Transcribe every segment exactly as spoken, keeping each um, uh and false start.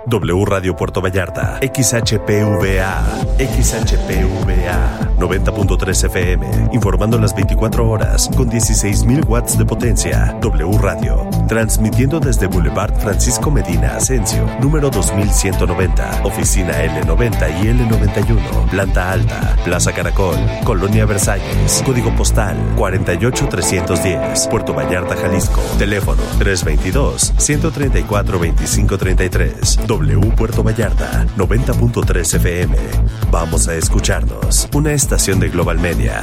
W Radio Puerto Vallarta, X H P V A, X H P V A, noventa punto tres F M, informando las veinticuatro horas con dieciséis mil watts de potencia. W Radio, transmitiendo desde Boulevard Francisco Medina Asensio, número dos mil ciento noventa, oficina L noventa y L noventa y uno, planta alta, Plaza Caracol, Colonia Versalles, código postal cuarenta y ocho trescientos diez, Puerto Vallarta, Jalisco, teléfono tres veintidós, ciento treinta y cuatro, veinticinco treinta y tres. W Puerto Vallarta, noventa punto tres F M. Vamos a escucharnos. Una estación de Global Media.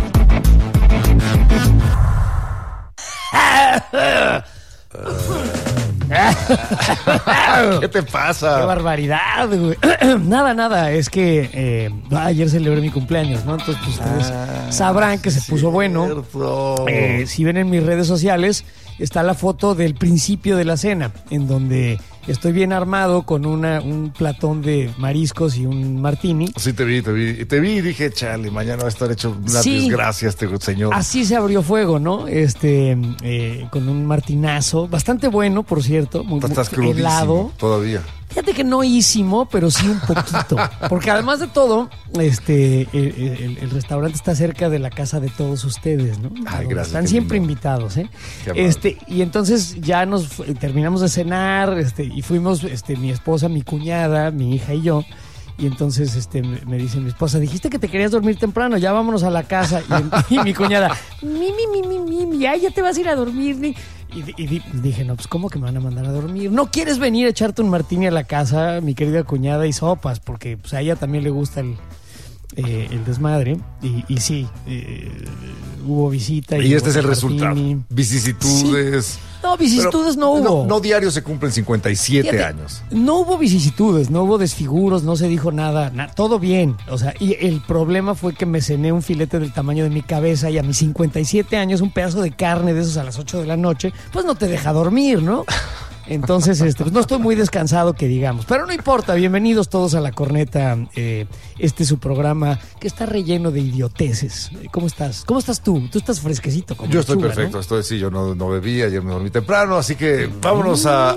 ¿Qué te pasa? Qué barbaridad, güey. Nada, nada, es que eh, ayer celebré mi cumpleaños, ¿no? Entonces pues, ustedes ah, sabrán que se puso bueno. Eh, si ven en mis redes sociales, está la foto del principio de la cena, en donde estoy bien armado con una, un platón de mariscos y un martini. Sí, te vi, te vi. Te vi y dije, chale, mañana va a estar hecho una sí, desgracia este señor. Así se abrió fuego, ¿no? Este, eh, con un martinazo, bastante bueno, por cierto. Muy, Estás muy helado. Todavía. Fíjate que no ísimo, pero sí un poquito. Porque además de todo, este, el, el, el restaurante está cerca de la casa de todos ustedes, ¿no? Ay, gracias. Están siempre lindo. invitados, ¿eh? Este, y entonces ya nos terminamos de cenar, este, y fuimos, este, mi esposa, mi cuñada, mi hija y yo. Y entonces este, me dice mi esposa, dijiste que te querías dormir temprano, ya vámonos a la casa. Y, y mi cuñada, mi, mi, mi, mi, mi, mi, ya, ya te vas a ir a dormir, mi. Y, y dije, no, pues ¿cómo que me van a mandar a dormir? ¿No quieres venir a echarte un martini a la casa, mi querida cuñada, y sopas? Porque pues, a ella también le gusta el, eh, el desmadre. Y, y sí, eh, hubo visita. Y, y este es el martini. resultado. Vicisitudes. Sí. No, vicisitudes Pero no hubo. No, no diario se cumplen cincuenta y siete Fíjate, años. No hubo vicisitudes, no hubo desfiguros, no se dijo nada, na, todo bien. O sea, y el problema fue que me cené un filete del tamaño de mi cabeza y a mis cincuenta y siete años un pedazo de carne de esos a las ocho de la noche, pues no te deja dormir, ¿no? Entonces, este, pues no estoy muy descansado, que digamos. Pero no importa, bienvenidos todos a La Corneta. Eh, este es su programa que está relleno de idioteces. ¿Cómo estás? ¿Cómo estás tú? Tú estás fresquecito. Como yo estoy lechuga, perfecto, ¿no? estoy, sí, yo no, no bebí, ayer me dormí temprano, así que vámonos a...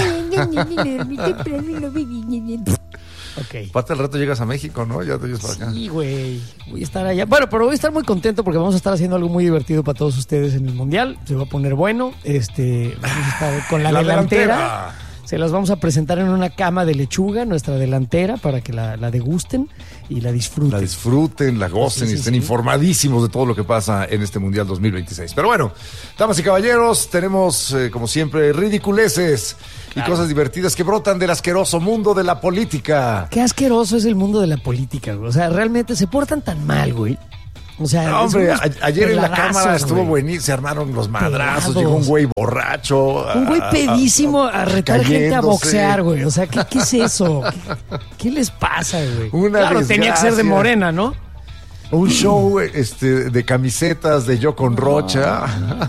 Okay. Pata, al rato llegas a México, ¿no? Ya te llegas para acá. Sí, güey. Voy a estar allá. Bueno, pero voy a estar muy contento porque vamos a estar haciendo algo muy divertido para todos ustedes en el Mundial. Se va a poner bueno. Este, vamos a estar con la, la delantera. delantera. Se las vamos a presentar en una cama de lechuga, nuestra delantera, para que la, la degusten y la disfruten. La disfruten, la gocen sí, sí, y estén sí. informadísimos de todo lo que pasa en este Mundial dos mil veintiséis. Pero bueno, damas y caballeros, tenemos, eh, como siempre, ridiculeces y claro. cosas divertidas que brotan del asqueroso mundo de la política. Qué asqueroso es el mundo de la política, güey. O sea, realmente se portan tan mal, güey. O sea, no, hombre, a, ayer en la cámara estuvo buenísimo, se armaron los madrazos, Pelados. Llegó un güey borracho. Un güey pedísimo a, a, a retar cayéndose. gente a boxear, güey. O sea, ¿qué, qué es eso? ¿Qué, ¿Qué les pasa, güey? Una claro, desgracia. Tenía que ser de Morena, ¿no? Un show este, de camisetas de Yo con Rocha.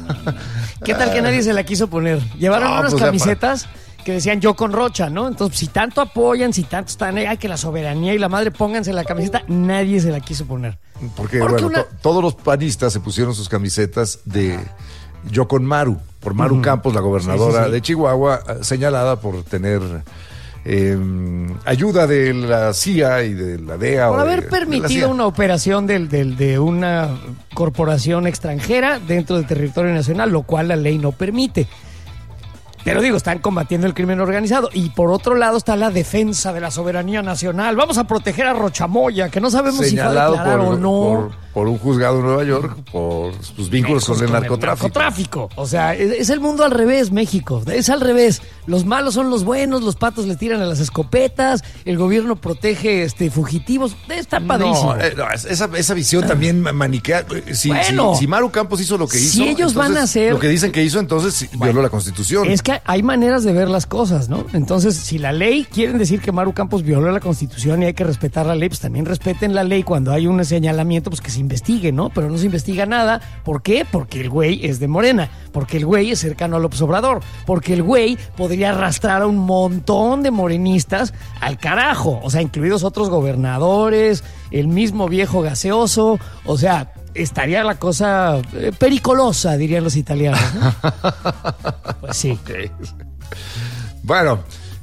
¿Qué tal que nadie se la quiso poner? Llevaron no, unas pues camisetas que decían Yo con Rocha, ¿no? Entonces, si tanto apoyan, si tanto están ahí, que la soberanía y la madre pónganse la camiseta, nadie se la quiso poner. Porque, Porque bueno, una... to- todos los panistas se pusieron sus camisetas de Yo con Maru, por Maru uh-huh. Campos, la gobernadora sí, sí, sí. de Chihuahua, señalada por tener eh, ayuda de la C I A y de la D E A. Por o haber de, permitido de una operación del, del, de una corporación extranjera dentro del territorio nacional, lo cual la ley no permite. Pero digo, están combatiendo el crimen organizado. Y por otro lado está la defensa de la soberanía nacional. Vamos a proteger a Rochamoya, que no sabemos si fue a declarar por, o no. Por, por un juzgado en Nueva York, por sus vínculos con, con el narcotráfico. El narcotráfico. O sea, es, es el mundo al revés, México. Es al revés. Los malos son los buenos, los patos le tiran a las escopetas, el gobierno protege este, fugitivos. Está padrísimo. No, eh, no esa, esa visión también maniquea. Si, bueno, si, si Maru Campos hizo lo que hizo, si ellos van a hacer lo que dicen que hizo, entonces bueno, violó la Constitución. Es que hay maneras de ver las cosas, ¿no? Entonces, si la ley, quieren decir que Maru Campos violó la Constitución y hay que respetar la ley, pues también respeten la ley. Cuando hay un señalamiento, pues que se investigue, ¿no? Pero no se investiga nada. ¿Por qué? Porque el güey es de Morena, porque el güey es cercano a López Obrador, porque el güey podría arrastrar a un montón de morenistas al carajo, o sea, incluidos otros gobernadores, el mismo viejo gaseoso, o sea, estaría la cosa eh, pericolosa, dirían los italianos, ¿no? Pues sí. Okay. Bueno,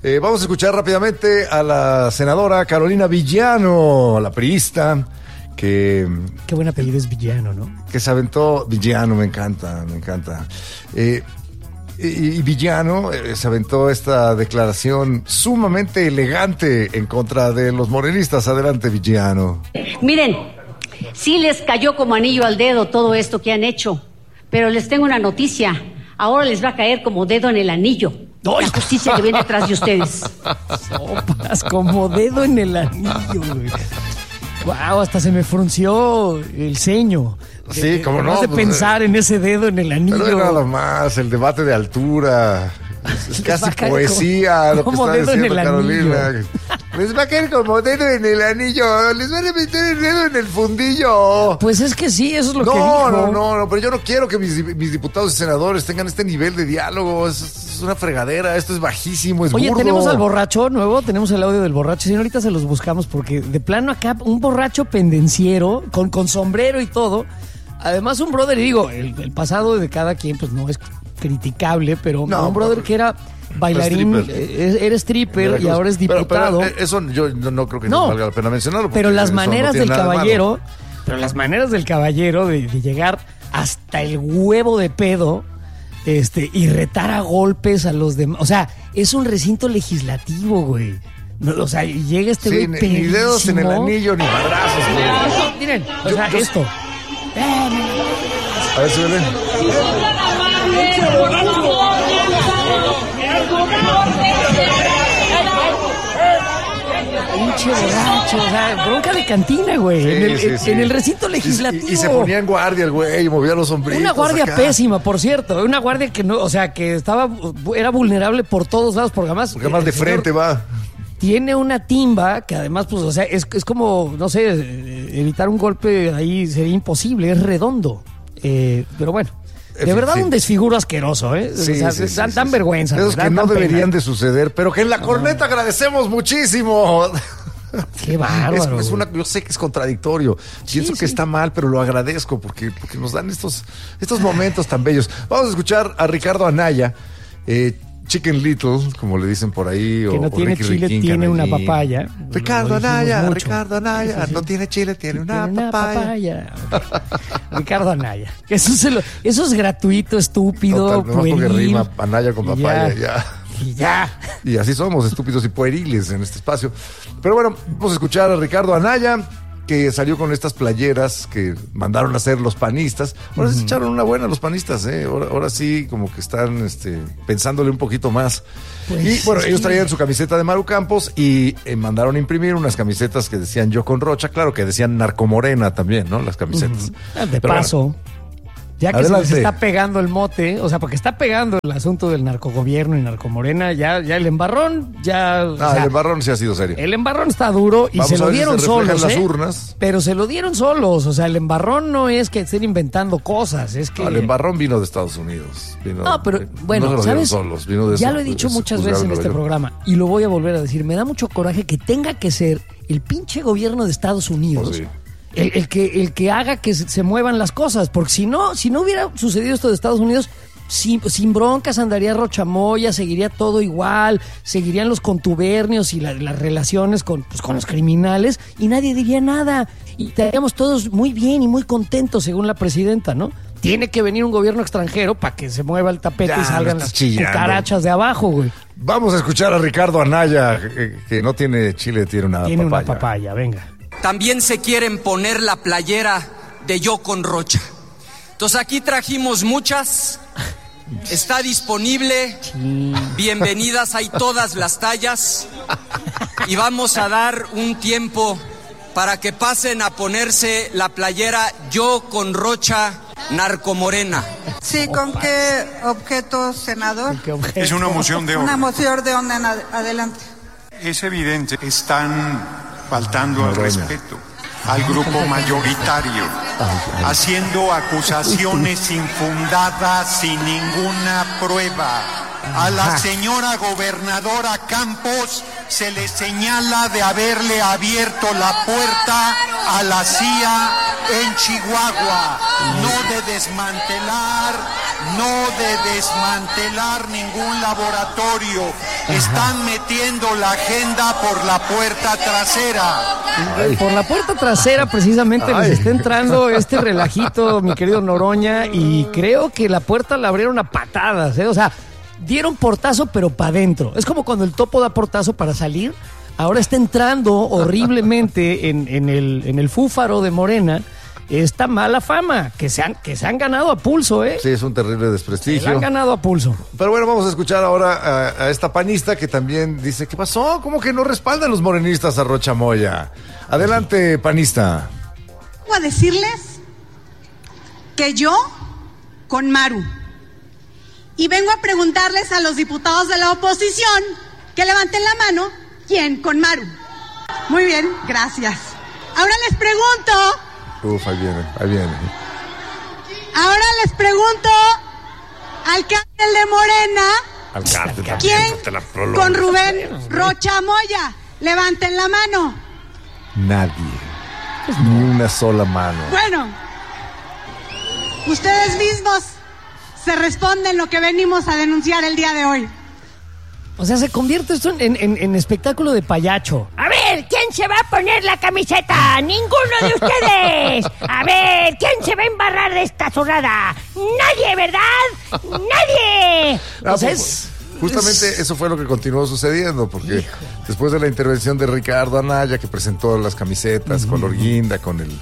Eh, vamos a escuchar rápidamente a la senadora Carolina Villano, la priista, que... Qué buen apellido es Villano, ¿no? Que se aventó... Villano, me encanta, me encanta. Eh, y, y Villano eh, se aventó esta declaración sumamente elegante en contra de los morenistas. Adelante, Villano. Miren, sí les cayó como anillo al dedo todo esto que han hecho, pero les tengo una noticia. Ahora les va a caer como dedo en el anillo. La justicia que viene atrás de ustedes. Sopas, como dedo en el anillo, güey. Wow, hasta se me frunció el ceño. Sí, de, cómo no. de pues, pensar en ese dedo en el anillo. Pero nada más, el debate de altura. Es casi poesía lo que como está dedo en diciendo el Carolina. anillo. Les va a caer como dedo en el anillo. Les van a meter el dedo en el fundillo. Pues es que sí, eso es lo no, que dijo. No, no, no, pero yo no quiero que mis, mis diputados y senadores tengan este nivel de diálogo. Es, es una fregadera, esto es bajísimo, es Oye, burdo. tenemos al borracho nuevo, tenemos el audio del borracho. Si no, ahorita se los buscamos porque de plano acá un borracho pendenciero, con, con sombrero y todo. Además un brother, y digo, el, el pasado de cada quien pues no es criticable, pero No, un brother pero- que era bailarín, stripper. eh, era stripper y ahora es Pero- diputado. Pero, eh, eso yo no, no creo que No, valga la pena mencionarlo. porque Pero las eso no maneras tiene del nada de malo. caballero, pero las maneras del caballero de, de llegar hasta el huevo de pedo, este, y retar a golpes a los demás. O sea, es un recinto legislativo, güey. No, o sea, llega este Sí, güey ni, ni dedos en el pedísimo. anillo, ni madrazos, güey. Miren, o Yo- sea, yo- esto. Eh, A ver, súbele. pinche borracho, o sea, bronca de cantina, güey. en, el, Sí, sí, sí. en el recinto Y- legislativo. Y, y se ponía en guardia el güey, y movía los sombritos. Una guardia acá. pésima, por cierto. Una guardia que no, o sea, que estaba, era vulnerable por todos lados, porque además. Porque más el de señor frente va. Tiene una timba que además, pues, o sea, es, es como, no sé, eh, evitar un golpe ahí sería imposible, es redondo. Eh, pero bueno. De En fin, verdad, sí. un desfiguro asqueroso, ¿eh? Sí, o sea, sí, sí, dan, sí, dan sí. vergüenza. Esos dan- que no dan pena. deberían de suceder, pero que en la corneta agradecemos muchísimo. Qué bárbaro. Es, es una, yo sé que es contradictorio. Pienso Sí, que sí. está mal, pero lo agradezco porque, porque nos dan estos, estos momentos tan bellos. Vamos a escuchar a Ricardo Anaya, eh, Chicken Little, como le dicen por ahí. Que o, no o tiene Ricky chile, Riquín, tiene una Canallín. papaya. Ricardo Lo dijimos Anaya, mucho. Ricardo Anaya, Sí, sí, sí. no tiene chile, tiene una Tiene una papaya. papaya. Ricardo Anaya. Que Eso, se lo- eso es gratuito, estúpido, Total, nomás porque pueril. rima Anaya con Y papaya, ya. Y ya. Y así somos, estúpidos y pueriles en este espacio. Pero bueno, vamos a escuchar a Ricardo Anaya, que salió con estas playeras que mandaron a hacer los panistas. Ahora se echaron una buena los panistas, ¿eh? Ahora, ahora sí, como que están este, pensándole un poquito más. Pues, y bueno, sí. ellos traían su camiseta de Maru Campos y eh, mandaron a imprimir unas camisetas que decían Yo con Rocha, claro que decían Narcomorena también, ¿no? Las camisetas. Ah, De Pero paso. Ya que se Adelante. les está pegando el mote, o sea, porque está pegando el asunto del narcogobierno y narcomorena, ya, ya el embarrón, ya. o Ah, sea, el embarrón sí ha sido serio. el embarrón está duro y Vamos se a lo ver si dieron se refleja en solos. las ¿eh? urnas. Pero se lo dieron solos. O sea, el embarrón no es que estén inventando cosas, es que. Ah, el embarrón vino de Estados Unidos. Vino- No, pero eh, bueno, no se lo dieron ¿sabes? solos, vino de ya eso, lo he dicho de- muchas juzgaron veces en Nueva este York. programa y lo voy a volver a decir. Me da mucho coraje que tenga que ser el pinche gobierno de Estados Unidos Pues sí. el, el que, el que haga que se, se muevan las cosas. Porque si no, si no hubiera sucedido esto de Estados Unidos, sin, sin broncas andaría Rochamoya, seguiría todo igual, seguirían los contubernios y la- las relaciones con, pues, con los criminales y nadie diría nada. Y estaríamos todos muy bien y muy contentos, según la presidenta, ¿no? Tiene que venir un gobierno extranjero para que se mueva el tapete Ya, y salgan no las estás chillando. cucarachas de abajo, güey. Vamos a escuchar a Ricardo Anaya, que, que no tiene chile, tiene una Tiene papaya. una papaya, venga. También se quieren poner la playera de Yo con Rocha. Entonces aquí trajimos muchas. Está disponible. Bienvenidas, hay todas las tallas. Y vamos a dar un tiempo para que pasen a ponerse la playera Yo con Rocha Narcomorena. Sí, ¿con qué objeto, senador? ¿Qué objeto? Es una moción de Una orden. moción de orden ad- adelante. Es evidente, están faltando al Noroña. respeto al grupo mayoritario, haciendo acusaciones infundadas sin ninguna prueba. A la señora gobernadora Campos se le señala de haberle abierto la puerta a la C I A en Chihuahua, no de desmantelar no de desmantelar ningún laboratorio. Están metiendo la agenda por la puerta trasera. Ay. Por la puerta trasera precisamente Ay. les está entrando este relajito, mi querido Noroña, y creo que la puerta la abrieron a patadas, ¿eh? O sea, dieron portazo pero para adentro. Es como cuando el topo da portazo para salir. Ahora está entrando horriblemente en, en, el, en el fúfaro de Morena esta mala fama que se han, que se han ganado a pulso, ¿eh? Sí, es un terrible desprestigio. Se la han ganado a pulso. Pero bueno, vamos a escuchar ahora a, a esta panista que también dice, ¿qué pasó? ¿Cómo que no respaldan los morenistas a Rocha Moya? Adelante, panista. Voy a decirles que yo con Maru. Y vengo a preguntarles a los diputados de la oposición que levanten la mano. ¿Quién? Con Maru. Muy bien, gracias. Ahora les pregunto. Uf, ahí viene, ahí viene. Ahora les pregunto al cártel de Morena. Al cártel también. ¿Quién? Con Rubén Rocha Moya. Levanten la mano. Nadie. Pues no. Ni una sola mano. Bueno, ustedes mismos se responden lo que venimos a denunciar el día de hoy. O sea, se convierte esto en, en, en espectáculo de payacho. A ver, ¿quién se va a poner la camiseta? ¡Ninguno de ustedes! A ver, ¿quién se va a embarrar de esta zorrada? ¡Nadie, verdad! ¡Nadie! Ah, o sea, pues, es... Justamente es... eso fue lo que continuó sucediendo, porque Hijo. después de la intervención de Ricardo Anaya, que presentó las camisetas, uh-huh. color guinda, con el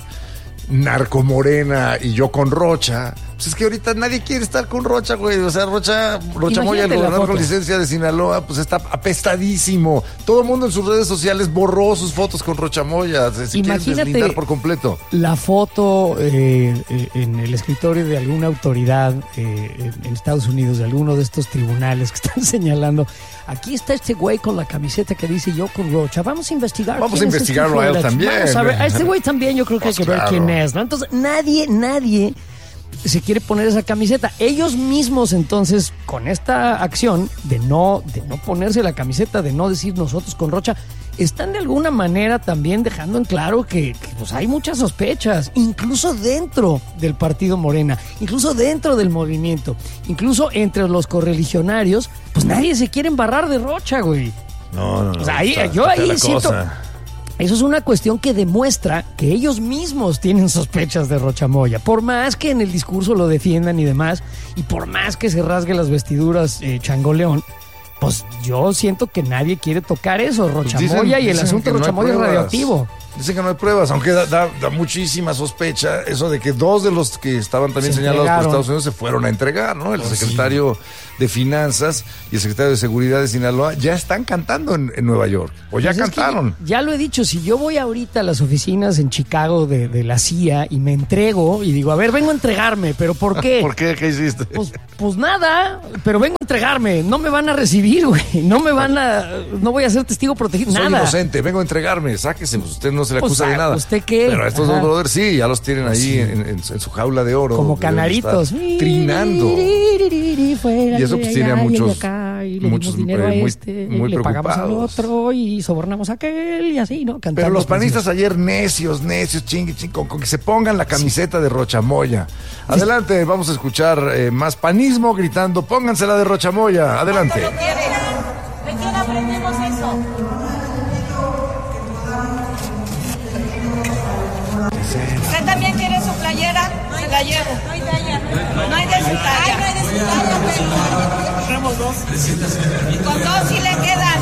narco Morena y yo con Rocha, pues es que ahorita nadie quiere estar con Rocha, güey. O sea, Rocha, Rocha Moya, el gobernador con licencia de Sinaloa, pues está apestadísimo. Todo el mundo en sus redes sociales borró sus fotos con Rocha Moya. Se Imagínate deslindar por completo. La foto eh, eh, en el escritorio de alguna autoridad eh, en Estados Unidos, de alguno de estos tribunales que están señalando. Aquí está este güey con la camiseta que dice yo con Rocha. Vamos a investigar. Vamos a investigarlo es a él también. Vamos a ver, a este güey también yo creo que pues hay que claro. ver quién es, ¿no? Entonces, nadie, nadie se quiere poner esa camiseta. Ellos mismos, entonces, con esta acción de no, de no ponerse la camiseta, de no decir nosotros con Rocha, están de alguna manera también dejando en claro que, que pues hay muchas sospechas, incluso dentro del partido Morena, incluso dentro del movimiento, incluso entre los correligionarios, pues nadie se quiere embarrar de Rocha, güey. No, no, no. O sea, ahí, está, yo está ahí siento... Cosa. Eso es una cuestión que demuestra que ellos mismos tienen sospechas de Rocha Moya. Por más que en el discurso lo defiendan y demás, y por más que se rasgue las vestiduras eh, Changoleón, pues yo siento que nadie quiere tocar eso, Rocha pues Moya, y el asunto de Rocha Moya es radioactivo. Dicen que no hay pruebas, aunque da, da, da muchísima sospecha eso de que dos de los que estaban también se señalados entregaron. por Estados Unidos se fueron a entregar, ¿no? El oh, secretario sí. de Finanzas y el secretario de Seguridad de Sinaloa ya están cantando en, en Nueva York, o ya pues cantaron. Es que, ya lo he dicho, si yo voy ahorita a las oficinas en Chicago de, de la C I A y me entrego y digo, a ver, vengo a entregarme, ¿pero por qué? ¿Por qué? ¿Qué hiciste? Pues, pues nada, pero vengo a entregarme, no me van a recibir, güey, no me van a, no voy a ser testigo protegido, Soy nada. Soy inocente, vengo a entregarme, sáquese, usted no se le acusa pues, de nada. ¿Usted qué? Pero a estos Ajá. dos brothers sí, ya los tienen ahí sí. en, en, en su jaula de oro. Como canaritos. Trinando. Y eso pues tiene a muchos, acá, y le muchos dinero eh, a muy, este, muy le preocupados. pagamos al otro y sobornamos a aquel y así, ¿no? Cantando. Pero los panistas ayer necios, necios, chingue, chingue, con, con que se pongan la camiseta sí. de Rocha Moya. Adelante, vamos a escuchar eh, más panismo gritando, póngansela de Rocha Moya. Adelante. ¿De quién aprendemos eso? ¿Usted también quiere su playera? Se la llevo. No hay de ella. No hay de su talla. Ay, no hay de su talla, pero... Tenemos dos. Y con dos sí le quedan.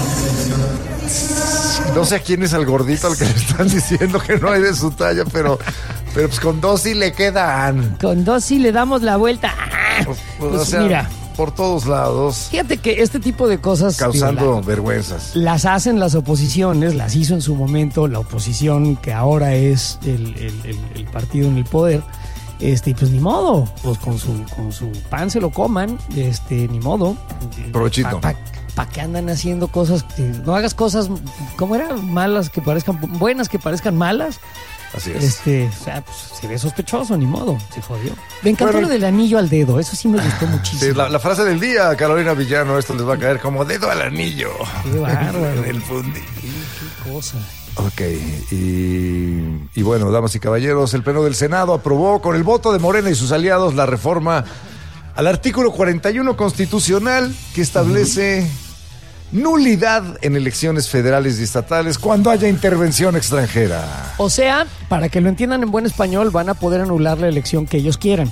No sé a quién es el gordito al que le están diciendo que no hay de su talla, pero, pero pues con dos sí le quedan. Con dos sí le damos la vuelta. Pues, pues, pues o sea, mira. Por todos lados. Fíjate que este tipo de cosas... Causando digo, la, vergüenzas. Las hacen las oposiciones, las hizo en su momento la oposición que ahora es el, el, el, el partido en el poder. Este, pues ni modo, pues con su, con su pan se lo coman, este, ni modo. Provechito. ¿Para pa, pa qué andan haciendo cosas? Que, no hagas cosas, ¿cómo era? Malas que parezcan, buenas que parezcan malas. Así es. Este, o sea, pues se ve sospechoso, ni modo, se jodió. Me encantó bueno, lo del anillo al dedo, eso sí me gustó muchísimo. Sí, la, la frase del día, Carolina Villano, esto les va a caer como dedo al anillo. Qué bárbaro. En el fundillo. Qué, qué cosa. Ok, y, y bueno, damas y caballeros, el Pleno del Senado aprobó con el voto de Morena y sus aliados la reforma al artículo cuarenta y uno constitucional que establece uh-huh. nulidad en elecciones federales y estatales cuando haya intervención extranjera. O sea, para que lo entiendan en buen español, van a poder anular la elección que ellos quieran,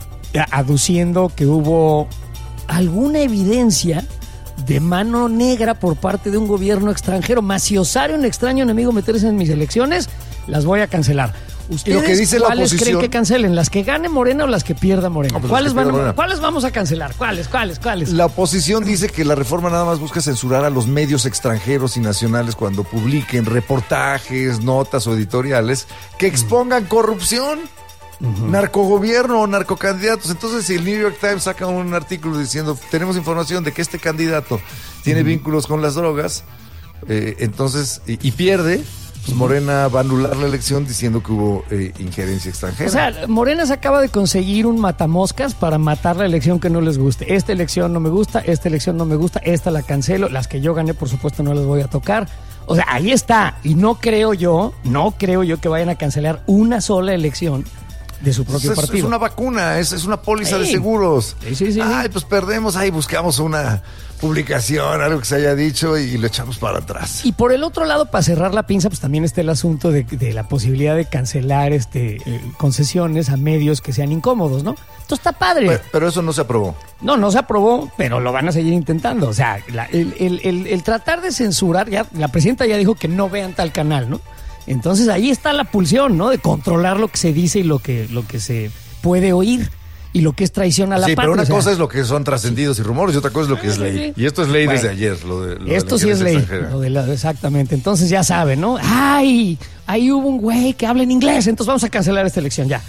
aduciendo que hubo alguna evidencia de mano negra por parte de un gobierno extranjero. Más si osara un extraño enemigo meterse en mis elecciones, las voy a cancelar. ¿Ustedes lo que dice la cuáles oposición, creen que cancelen? ¿Las que gane Morena o las que pierda Morena? No, pues ¿Cuáles, van, Morena. ¿Cuáles vamos a cancelar? ¿Cuáles, cuáles, cuáles? La oposición dice que la reforma nada más busca censurar a los medios extranjeros y nacionales cuando publiquen reportajes, notas o editoriales que expongan corrupción, uh-huh. narcogobierno o narcocandidatos. Entonces, si el New York Times saca un artículo diciendo tenemos información de que este candidato tiene uh-huh. vínculos con las drogas, eh, entonces, y, y pierde... Pues Morena va a anular la elección diciendo que hubo eh, injerencia extranjera. O sea, Morena se acaba de conseguir un matamoscas para matar la elección que no les guste. Esta elección no me gusta, esta elección no me gusta, esta la cancelo. Las que yo gané, por supuesto, no las voy a tocar. O sea, ahí está. Y no creo yo, no creo yo que vayan a cancelar una sola elección de su propio es, partido. Es una vacuna, es, es una póliza sí. de seguros. Sí, sí, sí. Ay, pues perdemos, ahí buscamos una publicación, algo que se haya dicho y lo echamos para atrás. Y por el otro lado, para cerrar la pinza, pues también está el asunto de, de la posibilidad de cancelar este eh, concesiones a medios que sean incómodos, ¿no? Entonces está padre. Pero, pero eso no se aprobó. No, no se aprobó, pero lo van a seguir intentando. O sea, la, el, el, el, el tratar de censurar, ya la presidenta ya dijo que no vean tal canal, ¿no? Entonces ahí está la pulsión, ¿no? De controlar lo que se dice y lo que, lo que se puede oír y lo que es traición a la sí, patria. pero una o sea, cosa es lo que son trascendidos sí. y rumores y otra cosa es lo que es ley. Y esto es ley bueno, desde ayer. Lo de, lo esto de sí es ley. Lo de la, exactamente. Entonces ya saben, ¿no? ¡Ay! Ahí hubo un güey que habla en inglés, entonces vamos a cancelar esta elección. Ya.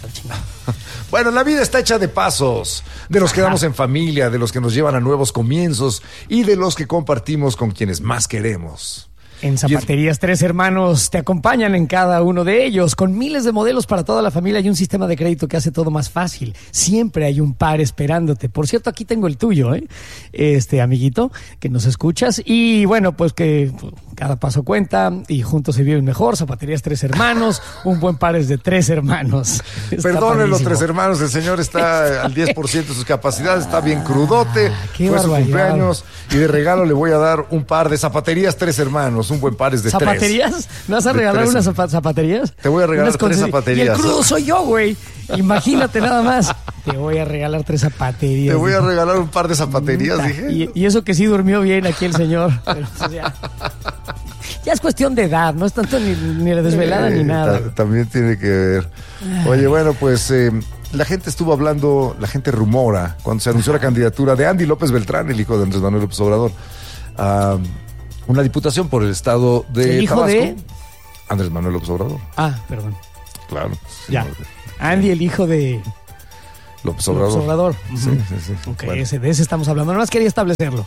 Bueno, la vida está hecha de pasos, de los que damos en familia, de los que nos llevan a nuevos comienzos y de los que compartimos con quienes más queremos. En Zapaterías Tres Hermanos te acompañan en cada uno de ellos, con miles de modelos para toda la familia y un sistema de crédito que hace todo más fácil. Siempre hay un par esperándote. Por cierto, aquí tengo el tuyo, ¿eh? Este amiguito, que nos escuchas. Y bueno, pues que cada paso cuenta y juntos se viven mejor. Zapaterías Tres Hermanos, un buen par es de tres hermanos. Perdonen los tres hermanos, el señor está al diez por ciento de sus capacidades, está bien crudote. Ah, qué fue su barbaridad. cumpleaños y de regalo le voy a dar un par de Zapaterías Tres Hermanos. Un buen par es de ¿Zapaterías? tres. ¿Me vas a De regalar tres. unas zapa- zapaterías? Te voy a regalar Unas tres conce- zapaterías. Y el crudo soy yo, güey. Imagínate nada más. Te voy a regalar tres zapaterías. Te voy a regalar un par de zapaterías, Puta. dije. Y, y eso que sí durmió bien aquí el señor. Pero, pues, ya, ya es cuestión de edad, no es tanto ni, ni la desvelada Eh, ni nada. ta- También tiene que ver. Oye, bueno, pues eh, la gente estuvo hablando, la gente rumora, cuando se anunció la candidatura de Andy López Beltrán, el hijo de Andrés Manuel López Obrador, a una diputación por el estado de ¿El hijo Tabasco. de? Andrés Manuel López Obrador. Ah, perdón. Claro. Ya. Sí, Andy, el hijo de López Obrador. López Obrador. Sí, Ujú. sí, sí. Ok, Bueno. ese, de ese estamos hablando. Nada más quería establecerlo.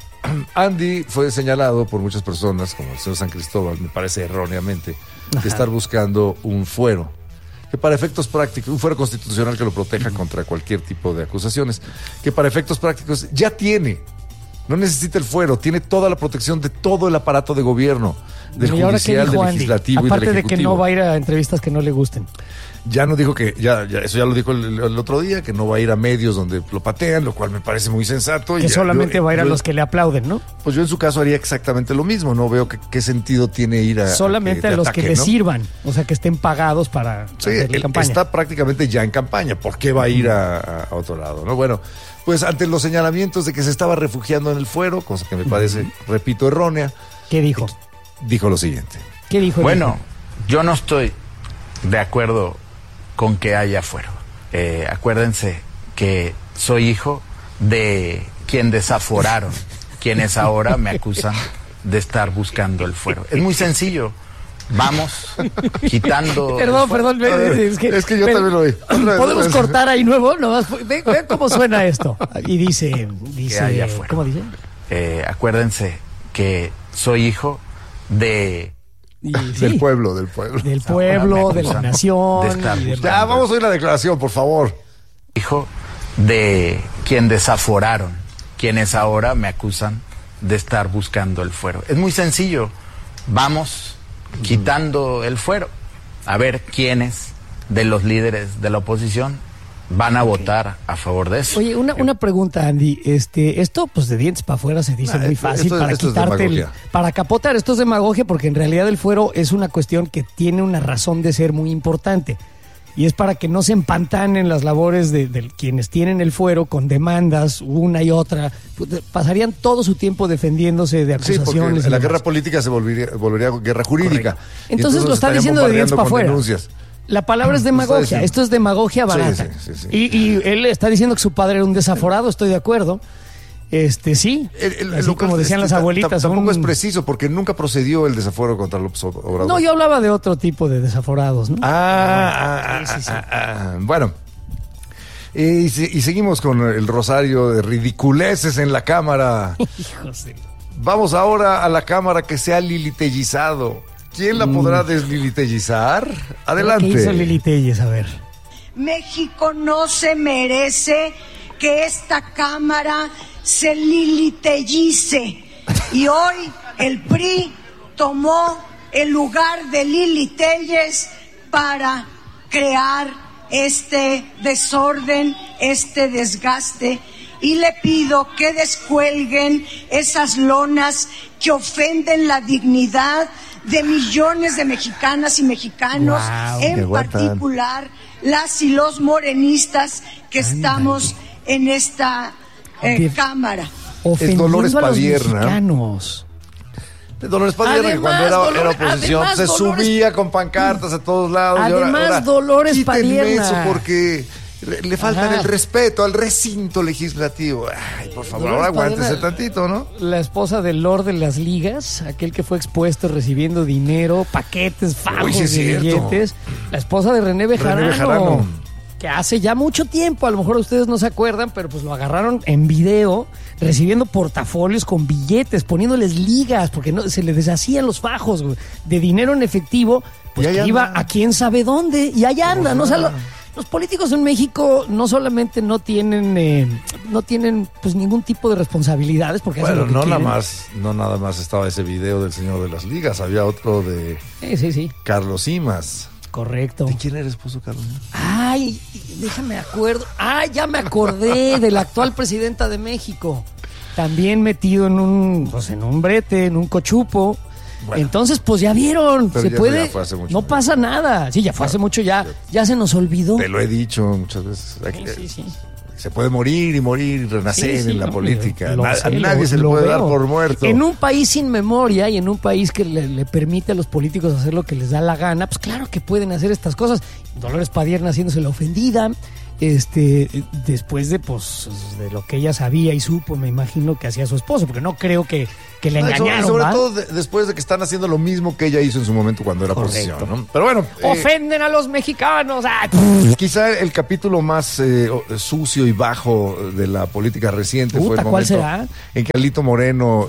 Andy fue señalado por muchas personas, como el señor San Cristóbal, me parece erróneamente, Ajá. de estar buscando un fuero, que para efectos prácticos, un fuero constitucional que lo proteja contra cualquier tipo de acusaciones, que para efectos prácticos ya tiene, no necesita el fuero, tiene toda la protección de todo el aparato de gobierno, del ¿Y ahora qué judicial, dijo del Andy? legislativo y Aparte del de que ejecutivo. no va a ir a entrevistas que no le gusten. Ya no dijo que, ya, ya eso ya lo dijo el, el otro día, que no va a ir a medios donde lo patean, lo cual me parece muy sensato. y Que ya, solamente yo- va a ir a yo- los que le aplauden, ¿no? Pues yo en su caso haría exactamente lo mismo, no veo que- qué sentido tiene ir a... Solamente a, a, que te los ataque, que le ¿no? sirvan, o sea, que estén pagados para Sí, hacerle él campaña. está prácticamente ya en campaña, ¿por qué va a ir a, a- a otro lado? ¿No? Bueno, pues ante los señalamientos de que se estaba refugiando en el fuero, cosa que me parece, repito, errónea, ¿Qué dijo? dijo lo siguiente. ¿Qué dijo? el Bueno, hijo? yo no estoy de acuerdo con que haya fuero. Eh, acuérdense que soy hijo de quien desaforaron, quienes ahora me acusan de estar buscando el fuero. Es muy sencillo. Vamos quitando... Perdón, perdón. ve- ve- Es que, Es que yo pero- también lo oí. ¿Podemos cortar ahí nuevo? Nomás, ve, ve cómo suena esto. Y dice, dice, haya fuera. ¿cómo dice? Eh, acuérdense que soy hijo de... Y, Del sí, pueblo, del pueblo. del pueblo, Ahora me de la acusan nación. de estar y de- buscando. Ya, vamos a oír la declaración, por favor. hijo de quien desaforaron, quienes ahora me acusan de estar buscando el fuero. Es muy sencillo. Vamos quitando el fuero. A ver quiénes de los líderes de la oposición van a votar a favor de eso. Oye, una, una pregunta, Andy. Este, esto, pues de dientes para afuera se dice nah, muy fácil esto, para esto quitarte el, para capotar. Esto es demagogia porque en realidad el fuero es una cuestión que tiene una razón de ser muy importante. Y es para que no se empantanen las labores de, de quienes tienen el fuero con demandas una y otra. Pasarían todo su tiempo defendiéndose de acusaciones. Sí, porque y la demás. guerra política se volvería, volvería guerra jurídica. Entonces, entonces lo está diciendo de dientes para afuera. Denuncias. La palabra es demagogia. Esto es demagogia barata. Sí, sí, sí, sí. Y, y él está diciendo que su padre era un desaforado, estoy de acuerdo. Este sí, el, el, así lo como decían es, las abuelitas. Tampoco un... es preciso porque nunca procedió el desafuero contra López Obrador. No, yo hablaba de otro tipo de desaforados, ¿no? Ah, ah, sí, sí, sí. ah, ah, ah. Bueno. Y, y seguimos con el rosario de ridiculeces en la Cámara. Hijos de... Vamos ahora a la Cámara que se ha lilitellizado. ¿Quién la podrá deslilitellizar? Adelante. ¿Qué hizo Lili Telles? A ver. México no se merece que esta Cámara se lilitellice. Y hoy el P R I tomó el lugar de Lili Telles para crear este desorden, este desgaste. Y le pido que descuelguen esas lonas que ofenden la dignidad de millones de mexicanas y mexicanos, wow, en particular las y los morenistas que Ándale. estamos en esta eh, de, Cámara. Ofendiendo Dolores a los Padierna. mexicanos. De Dolores Padierna, que cuando era, Dolores, era oposición además, se Dolores, subía con pancartas a todos lados. Además, y ahora, ahora, Dolores Padierna. Eso porque le, le faltan Ajá. el respeto al recinto legislativo. Ay, por favor, Dolores ahora aguántese Padierna, tantito, ¿no? La esposa del Lord de las Ligas, aquel que fue expuesto recibiendo dinero, paquetes, fajos Uy, sí de billetes. La esposa de René Bejarano. René Bejarano. Que hace ya mucho tiempo, a lo mejor ustedes no se acuerdan, pero pues lo agarraron en video, recibiendo portafolios con billetes, poniéndoles ligas, porque no se le deshacían los fajos güey, de dinero en efectivo, pues que iba a quién sabe dónde, y allá anda, ¿no? O sea, lo, los políticos en México no solamente no tienen, eh, no tienen pues ningún tipo de responsabilidades, porque bueno, hacen lo que no quieren. nada más, no nada más estaba ese video del señor de las ligas, había otro de sí, sí, sí. Carlos Simas. Correcto. ¿De quién era esposo, Carlos? Ay, déjame acuerdo. Ay, ya me acordé de la actual presidenta de México. También metido en un, pues en un brete, en un cochupo. Bueno, entonces, pues ya vieron, se ya, puede, ya fue hace mucho, no pasa nada. Sí, ya fue bueno, hace mucho, ya, ya se nos olvidó. Te lo he dicho muchas veces. Sí, sí, sí. Se puede morir y morir y renacer sí, sí, en la no, política. Lo, a, sé, a nadie lo, se le puede veo. dar por muerto. En un país sin memoria y en un país que le, le permite a los políticos hacer lo que les da la gana, pues claro que pueden hacer estas cosas. Dolores Padierna haciéndose la ofendida, este, después de pues de lo que ella sabía y supo, me imagino que hacía su esposo, porque no creo que, que le no, engañaron. Sobre, sobre ¿va? todo de, después de que están haciendo lo mismo que ella hizo en su momento cuando era oposición, ¿no? Pero bueno. Ofenden eh, a los mexicanos. ¡Ah! Quizá el capítulo más eh, sucio y bajo de la política reciente Puta, fue el ¿cuál momento será? en que Alito Moreno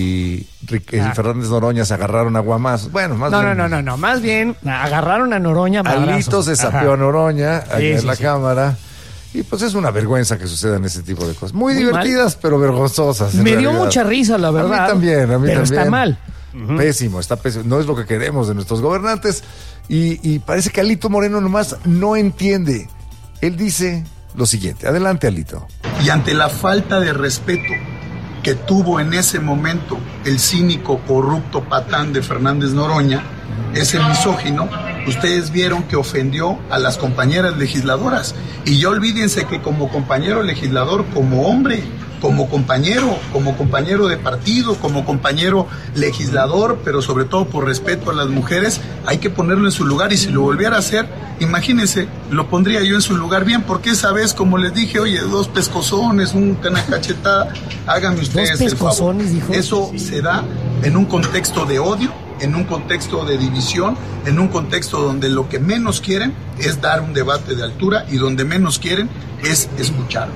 y Rick, ah. Fernández Noroña se agarraron a guamazos. Bueno, más no, bien. No, no, no, no, más bien agarraron a Noroña. Alito se sapeó a Noroña allá sí, en sí, la sí. Cámara. Y pues es una vergüenza que sucedan ese tipo de cosas. Muy, Muy divertidas, mal. pero vergonzosas. Me dio realidad. mucha risa, la verdad. A mí también, a mí pero también. está mal. Pésimo, está pésimo. No es lo que queremos de nuestros gobernantes. Y, y parece que Alito Moreno nomás no entiende. Él dice lo siguiente. Adelante, Alito. Y ante la falta de respeto que tuvo en ese momento el cínico, corrupto patán de Fernández Noroña, ese misógino, ustedes vieron que ofendió a las compañeras legisladoras. Y ya olvídense que como compañero legislador, como hombre, como compañero, como compañero de partido, como compañero legislador, pero sobre todo por respeto a las mujeres, hay que ponerlo en su lugar. Y si lo volviera a hacer, imagínense, lo pondría yo en su lugar bien, porque esa vez, como les dije, oye, dos pescozones, una cachetada, háganme ustedes el favor. Dijo. Eso se da en un contexto de odio, en un contexto de división, en un contexto donde lo que menos quieren es dar un debate de altura y donde menos quieren es escuchar.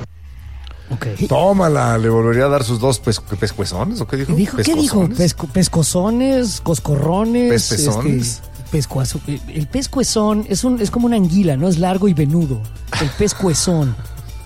Okay. Tómala, le volvería a dar sus dos pes pescuezones, ¿o qué dijo? ¿Dijo ¿Qué dijo? Pesco pescozones, coscorrones, pespezones. Este, pescuazo. El pescuezón es un es como una anguila, ¿no? Es largo y venudo. El pescuezón.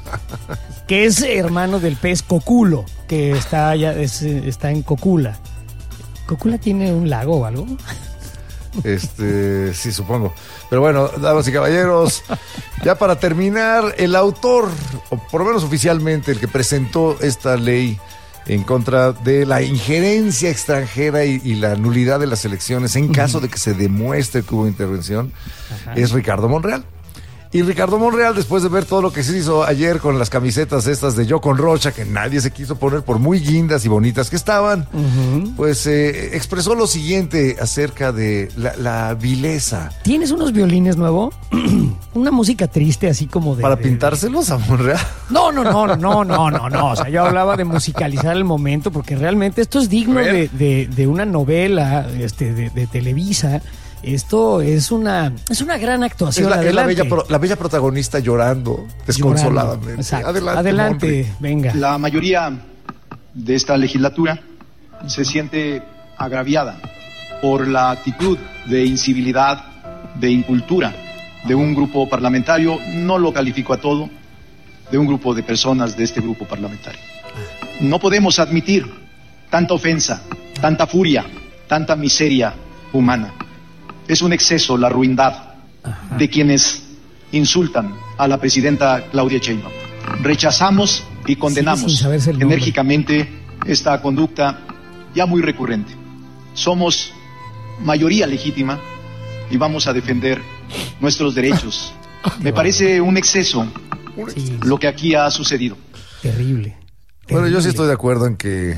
Que es hermano del pez coculo, que está allá, es, está en Cocula. ¿Cocula tiene un lago o algo? Este, sí, supongo. Pero bueno, damas y caballeros, ya para terminar, el autor, o por lo menos oficialmente, el que presentó esta ley en contra de la injerencia extranjera y, y la nulidad de las elecciones en caso de que se demuestre que hubo intervención, Ajá. es Ricardo Monreal. Y Ricardo Monreal, después de ver todo lo que se hizo ayer con las camisetas estas de Yo con Rocha, que nadie se quiso poner por muy guindas y bonitas que estaban, uh-huh. pues eh, expresó lo siguiente acerca de la, la vileza. ¿Tienes unos violines nuevos? Una música triste así como de... ¿Para de, pintárselos a Monreal? No, no, no, no, no, no, no. O sea, yo hablaba de musicalizar el momento porque realmente esto es digno de, de, de una novela este, de, de Televisa. Esto es una es una gran actuación. Es la, es la, bella, la bella protagonista llorando desconsoladamente. Llorando. Adelante, Adelante venga. La mayoría de esta legislatura se siente agraviada por la actitud de incivilidad, de incultura de un grupo parlamentario, no lo califico a todo, de un grupo de personas de este grupo parlamentario. No podemos admitir tanta ofensa, tanta furia, tanta miseria humana. Es un exceso la ruindad Ajá. de quienes insultan a la presidenta Claudia Sheinbaum. Rechazamos y condenamos enérgicamente esta conducta ya muy recurrente. Somos mayoría legítima y vamos a defender nuestros derechos. Me parece un exceso sí. lo que aquí ha sucedido. Terrible. Bueno, Terrible. yo sí estoy de acuerdo en que...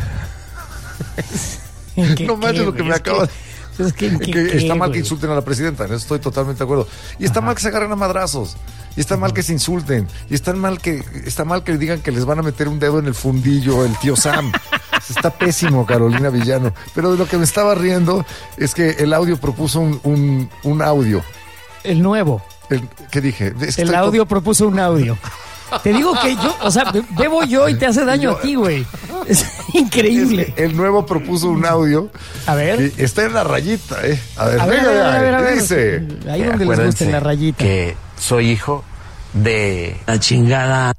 ¿En qué, no manches lo que me acaba de... Es que, que, que está mal que insulten a la presidenta, en eso estoy totalmente de acuerdo. Y está Ajá. mal que se agarren a madrazos, y está Ajá. mal que se insulten, y está mal que está mal que digan que les van a meter un dedo en el fundillo el tío Sam. Está pésimo, Carolina Villano. Pero de lo que me estaba riendo es que el audio propuso un, un, un audio. El nuevo. El, ¿Qué dije? Es que el audio to- propuso un audio. Te digo que yo, o sea, bebo yo y te hace daño yo, a ti, güey. Es increíble. Es que el nuevo propuso un audio. A ver. Que está en la rayita, ¿eh? A ver, a ver, venga, a ver, a ver, a ver. Dice. Ahí donde les gusta, en la rayita. Que soy hijo de la chingada.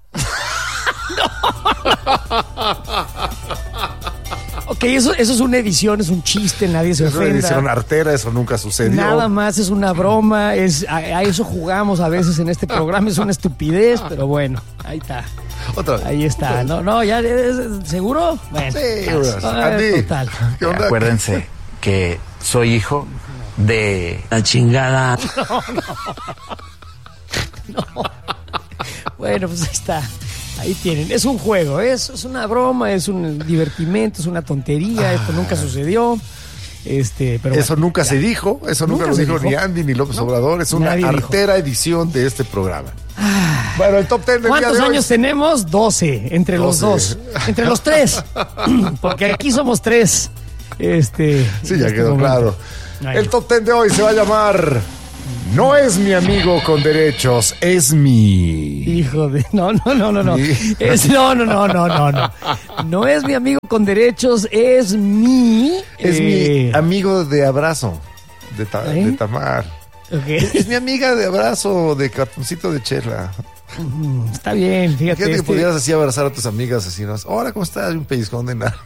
Ok, eso, eso es una edición, es un chiste, nadie se es ofenda. Es una edición artera, eso nunca sucedió. Nada más es una broma, es a, a eso jugamos a veces en este programa, es una estupidez, pero bueno, ahí está. Otra vez. Ahí está, no, no, ya, ¿seguro? Bueno, sí, a ver, total. ¿Qué onda? Acuérdense que soy hijo de la chingada. No, no. No. Bueno, pues ahí está. Ahí tienen, es un juego, es, es una broma, es un divertimento, es una tontería, ah. esto nunca sucedió. Este, pero eso bueno, nunca ya. se dijo, eso nunca, nunca lo dijo, dijo ni Andy ni López no, Obrador, es una artera dijo. edición de este programa. Ah. Bueno, el top ten del ¿Cuántos día de años hoy? tenemos? doce, entre doce. Los dos, entre los tres, porque aquí somos tres. Este, sí, ya este quedó momento. claro. Ay. El top ten de hoy se va a llamar... No es mi amigo con derechos, es mi... Hijo de... No, no, no, no, no. Es, no, no, no, no, no, no. No es mi amigo con derechos, es mi... Es eh... mi amigo de abrazo, de, ta, ¿Eh? de Tamar. Okay. Es, es mi amiga de abrazo, de cartoncito de chela. Uh, está bien, fíjate. Fíjate este... que pudieras así abrazar a tus amigas, así, ¿no? Hola, ¿cómo estás? Un pellizcón de nada.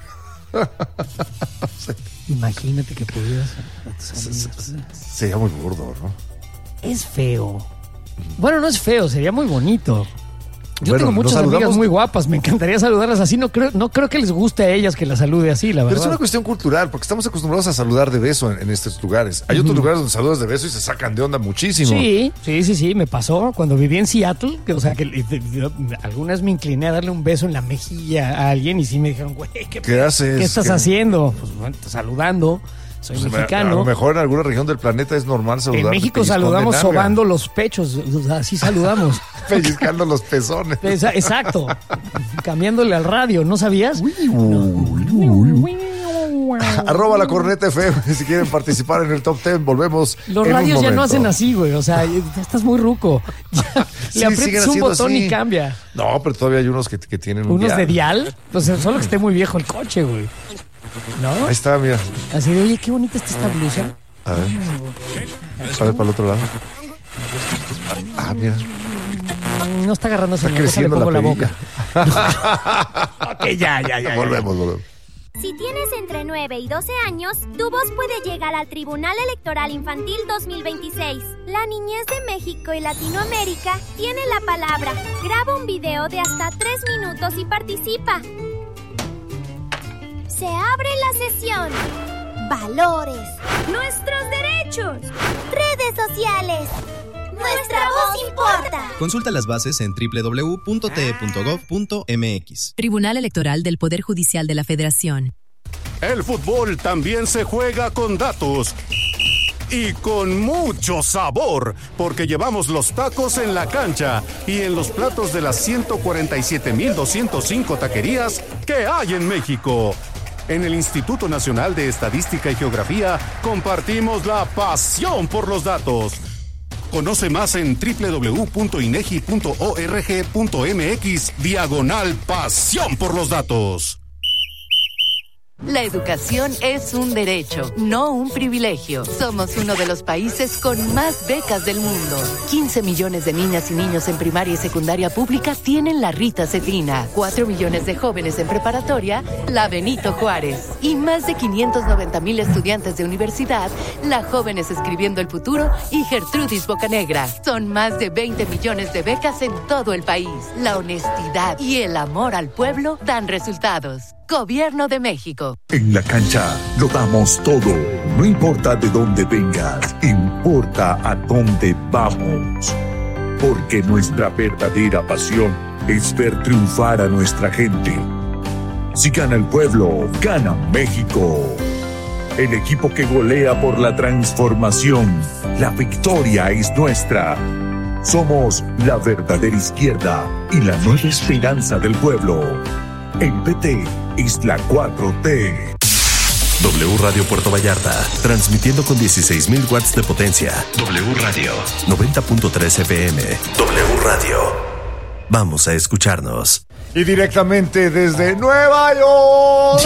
Sí. Imagínate que pudieras a tus amigas. Sería muy burdo, ¿no? Es feo. Bueno, no es feo, sería muy bonito. Yo bueno, tengo muchas amigas muy guapas, me encantaría saludarlas así. No creo, no creo que les guste a ellas que las salude así, la verdad. Pero es una cuestión cultural, porque estamos acostumbrados a saludar de beso en, en estos lugares. Hay uh-huh. otros lugares donde saludas de beso y se sacan de onda muchísimo. Sí, sí, sí, sí, me pasó cuando viví en Seattle, que, o sea, que yo, alguna vez me incliné a darle un beso en la mejilla a alguien y sí me dijeron, güey, ¿qué, ¿qué haces? ¿Qué estás ¿Qué? haciendo? Pues bueno, saludando. Soy pues mexicano. A lo mejor en alguna región del planeta es normal saludar. En México saludamos sobando los pechos, o sea, así saludamos. Pellizcando los pezones. Exacto. Cambiándole al radio, ¿no sabías? No. Arroba la corneta F M si quieren participar en el top ten. Volvemos. Los en radios un ya no hacen así, güey. O sea, ya estás muy ruco. Ya, sí, le aprietas un botón así. Y cambia. No, pero todavía hay unos que, que tienen un ¿Unos dial. de dial? Entonces, solo que esté muy viejo el coche, güey. ¿No? Ahí está, mira. Así de, oye, qué bonita está esta blusa. A ver. A ver para el otro lado. Ah, mira. No está agarrando está creciendo la, la boca. Ok, ya, ya, ya. Volvemos, volvemos. Si tienes entre nueve y doce años, tu voz puede llegar al Tribunal Electoral Infantil dos mil veintiséis. La niñez de México y Latinoamérica tiene la palabra. Graba un video de hasta tres minutos y participa. Se abre la sesión. Valores. Nuestros derechos. Redes sociales. Nuestra voz importa. Consulta las bases en doble u doble u doble u punto t e punto gov punto m x. Tribunal Electoral del Poder Judicial de la Federación. El fútbol también se juega con datos. Y con mucho sabor, porque llevamos los tacos en la cancha y en los platos de las ciento cuarenta y siete mil doscientos cinco taquerías que hay en México. En el Instituto Nacional de Estadística y Geografía compartimos la pasión por los datos. Conoce más en doble u doble u doble u punto inegi punto org punto m x diagonal pasión por los datos. La educación es un derecho, no un privilegio. Somos uno de los países con más becas del mundo. quince millones de niñas y niños en primaria y secundaria pública tienen la Rita Cetina. cuatro millones de jóvenes en preparatoria, la Benito Juárez. Y más de quinientos noventa mil estudiantes de universidad, la Jóvenes Escribiendo el Futuro y Gertrudis Bocanegra. Son más de veinte millones de becas en todo el país. La honestidad y el amor al pueblo dan resultados. Gobierno de México. En la cancha lo damos todo. No importa de dónde vengas, importa a dónde vamos. Porque nuestra verdadera pasión es ver triunfar a nuestra gente. Si gana el pueblo, gana México. El equipo que golea por la transformación. La victoria es nuestra. Somos la verdadera izquierda y la nueva esperanza del pueblo. El P T es la cuatro T. W Radio Puerto Vallarta, transmitiendo con dieciséis mil watts de potencia. W Radio noventa punto tres F M. W Radio. Vamos a escucharnos. Y directamente desde Nueva York,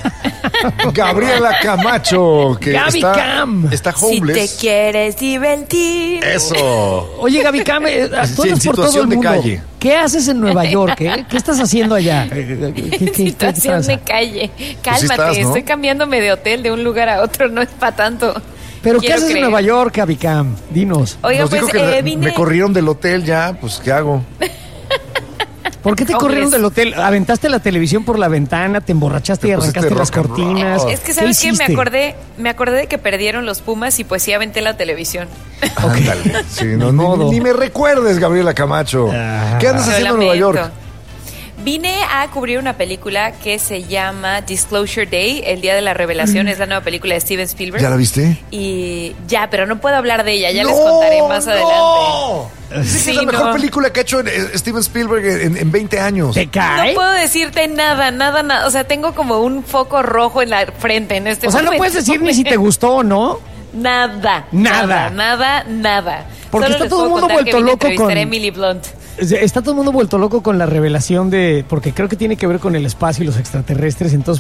Gabriela Camacho, que Gaby está, Cam. está homeless. Si te quieres divertir. Eso. Oye, Gaby Cam, eh, tú andas por todo el mundo. Calle. ¿Qué haces en Nueva York? Eh? ¿Qué estás haciendo allá? ¿Qué, qué, qué, situación de calle. Cálmate, pues sí estás, ¿no? Estoy cambiándome de hotel de un lugar a otro, no es para tanto. ¿Pero qué haces creer. en Nueva York, Gaby Cam? Dinos. Oiga, Nos pues dijo que eh, vine... me corrieron del hotel ya, pues ¿qué hago? ¿Por qué te Hombres. corrieron del hotel? ¿Aventaste la televisión por la ventana? ¿Te emborrachaste y arrancaste las cortinas? Es que, ¿sabes qué? qué? Me acordé, me acordé de que perdieron los Pumas y pues sí aventé la televisión. Ándale. Sí, no, ni, ni me recuerdes, Gabriela Camacho. Ah. ¿Qué andas haciendo en Nueva York? Vine a cubrir una película que se llama Disclosure Day, el Día de la Revelación. Mm. Es la nueva película de Steven Spielberg. ¿Ya la viste? Y ya, pero no puedo hablar de ella. Ya no, les contaré más no. adelante. Sí, es la mejor no. película que ha hecho Steven Spielberg en, en veinte años. ¿Te cae? No puedo decirte nada, nada, nada. O sea, tengo como un foco rojo en la frente en este momento. O sea, momento. no puedes decir ni si te gustó o no. Nada. Nada. Nada, nada, nada. Porque Solo está todo el mundo vuelto loco con... Emily Blunt. Está todo el mundo vuelto loco con la revelación de... Porque creo que tiene que ver con el espacio y los extraterrestres. Entonces